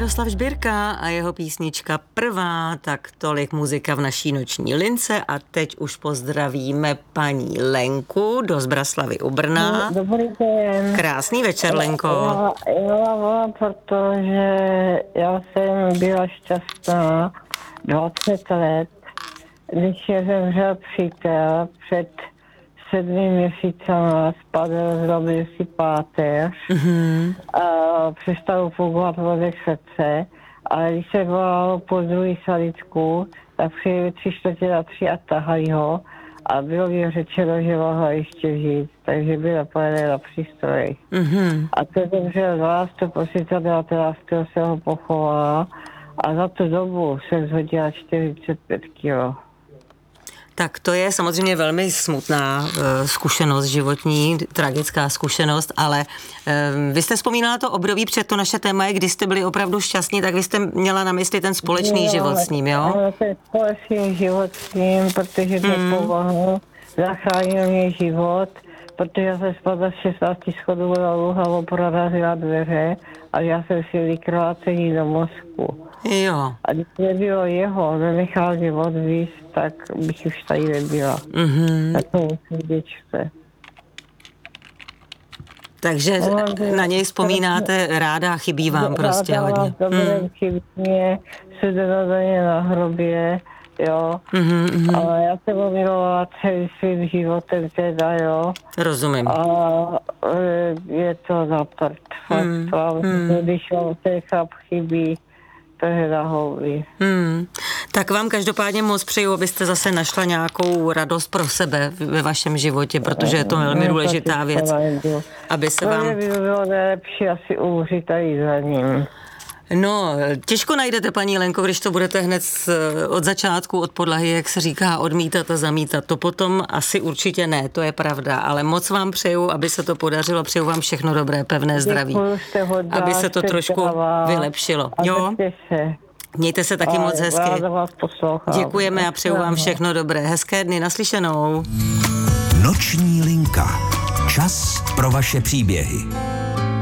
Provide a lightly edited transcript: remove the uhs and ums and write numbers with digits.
Jaroslav Žbírka a jeho písnička Prvá, tak tolik muzika v naší noční lince a teď už pozdravíme paní Lenku do Zbraslavy u Brna. Dobrý den. Krásný večer, Lenko. Já volám, protože já jsem byla šťastná 20 let, když je zemřel přítel před 7 měsícema, spadl, zrobil si páteř, přestal fungovat vodek srdce, ale když se volalo po druhý salitku, tak přijeli 3:45 a tahali ho a bylo mi řečeno, že mohla ještě žít, takže byla pojedená na přístroj. A to zemřel 12. prosince 19. se ho pochovala a za tu dobu jsem zhodila 45 kilo. Tak to je samozřejmě velmi smutná zkušenost životní, tragická zkušenost, ale vy jste vzpomínala to období před to naše téma, kdy jste byli opravdu šťastní, tak vy jste měla na mysli ten společný život s ním, jo? Ano, ten společný život s ním, protože to pomohl, zachránil mě život, protože já jsem spadla z 16 schodů dolů, hlavou prorazila dveře a já jsem si vykrvácení do mozku. Jo. A když nebylo jeho, nenechal mě odvízt, tak bych už tady nebyla. Tak to musím děčce. Takže na něj vzpomínáte ráda a chybí vám prostě hodně. Chybí mě, sudenadeně na hrobě, jo. Ale já jsem ho milovala celým svým životem teda, jo. Rozumím. A je to na prd. Když vám ten chlap chybí, to je na houby. Tak vám každopádně moc přeju, abyste zase našla nějakou radost pro sebe ve vašem životě, protože je to velmi důležitá věc, aby se vám... To by bylo nejlepší asi umřít tady za ním. No, těžko najdete, paní Lenko, když to budete hned od začátku, od podlahy, jak se říká, odmítat a zamítat. To potom asi určitě ne, to je pravda, ale moc vám přeju, aby se to podařilo, přeju vám všechno dobré, pevné zdraví. Aby se to trošku vylepšilo. Jo? Mějte se taky moc hezky. Děkujeme a přeju vám všechno dobré. Hezké dny, naslyšenou. Noční linka. Čas pro vaše příběhy.